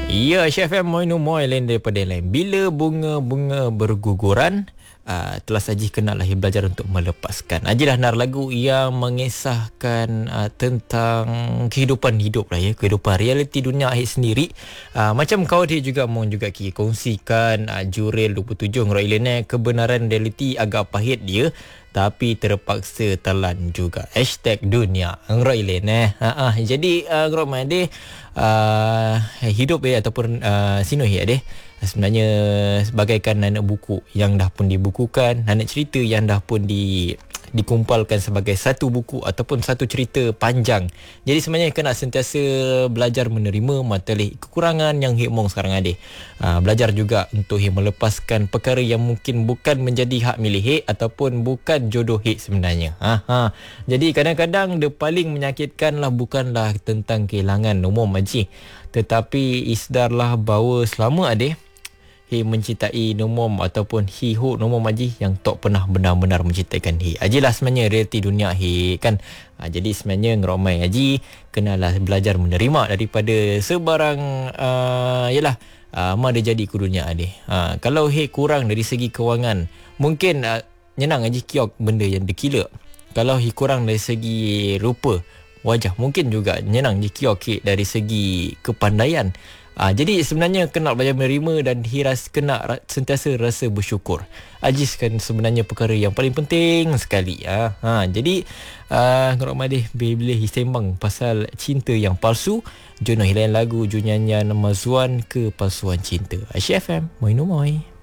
Ya, Chef M Moin Umoy lain daripada lain. Bila bunga-bunga berguguran, telah saji kenal lahir belajar untuk melepaskan. Ajilah nar lagu yang mengisahkan tentang kehidupan hidup lah ya, kehidupan realiti dunia akhir sendiri. Macam kau dia juga mau juga kongsikan Jurel 27 Ngerak Ilene, kebenaran realiti agak pahit dia tapi terpaksa telan juga. #dunia Ngerak Ilene. Jadi Ngerak Made hidup ataupun sino deh sebenarnya sebagaikan anak buku yang dah pun dibukukan, anak cerita yang dah pun dikumpalkan sebagai satu buku ataupun satu cerita panjang. Jadi sebenarnya kena sentiasa belajar menerima matalih kekurangan yang hikmong sekarang ada. Belajar juga untuk melepaskan perkara yang mungkin bukan menjadi hak milik hik ataupun bukan jodoh hik sebenarnya. Jadi kadang-kadang dia paling menyakitkan lah bukanlah tentang kehilangan umum maji, tetapi isdarlah bahawa selama ada hi mencintai nomom ataupun hi hu nomom maji yang tak pernah benar-benar mencintaikan hi. Ajilah sebenarnya realiti dunia hi kan. Jadi sebenarnya ngeromai aji kenalah belajar menerima daripada sebarang yalah ma dia jadi ke dunia ade. Kalau hi kurang dari segi kewangan, mungkin nyenang aji kiok benda yang dikila. Kalau hi kurang dari segi rupa wajah, mungkin juga nyenang je kiok dari segi kepandaian. Jadi sebenarnya kena belajar menerima dan kena sentiasa rasa bersyukur. Ajis kan sebenarnya perkara yang paling penting sekali. Jadi Ngerok Madih bila sembang pasal cinta yang palsu, Jono hilang lagu Junyanyan Mazuan Kepalsuan Cinta. Asyik FM Moin Umoy.